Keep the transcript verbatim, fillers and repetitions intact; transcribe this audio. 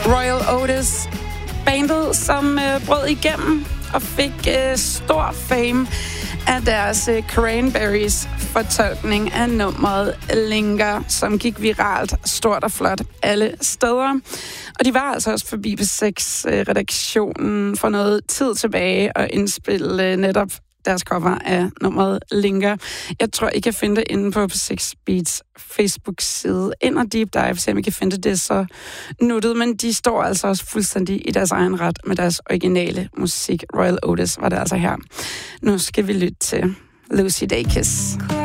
Royal Otis, bandet, som øh, brød igennem og fik øh, stor fame af deres øh, Cranberries fortolkning af nummeret Linger, som gik viralt, stort og flot alle steder. Og de var altså også forbi på seks-redaktionen for noget tid tilbage og indspille øh, netop deres cover af nummeret Linger. Jeg tror, I kan finde det inde på seks Beats Facebook-side. Ind og deep dive, se om I kan finde det. Det er så nuttet, men de står altså også fuldstændig i deres egen ret med deres originale musik. Royal Otis var det altså her. Nu skal vi lytte til Lucy Dacus.